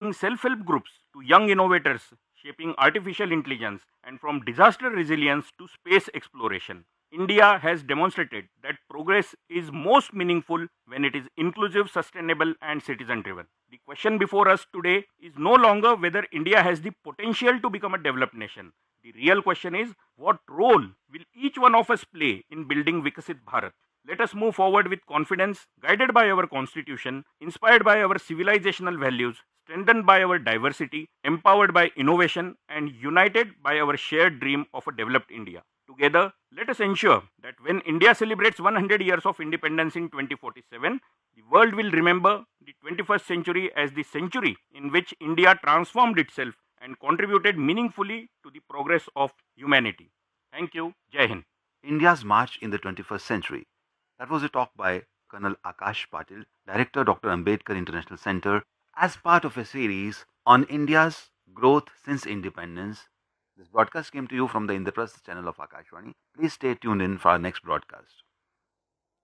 starting self-help groups to young innovators shaping artificial intelligence, and from disaster resilience to space exploration, India has demonstrated that progress is most meaningful when it is inclusive, sustainable, and citizen driven. The question before us today is no longer whether India has the potential to become a developed nation. The real question is what role will each one of us play in building Vikasit Bharat? Let us move forward with confidence, guided by our constitution, inspired by our civilizational values, strengthened by our diversity, empowered by innovation, and united by our shared dream of a developed India. Together, let us ensure that when India celebrates 100 years of independence in 2047, the world will remember the 21st century as the century in which India transformed itself and contributed meaningfully to the progress of humanity. Thank you. Jai Hind. India's March in the 21st Century. That was a talk by Colonel Akash Patil, Director Dr. Ambedkar International Center, as part of a series on India's growth since independence. This broadcast came to you from the Indraprasth channel of Akashvani. Please stay tuned in for our next broadcast.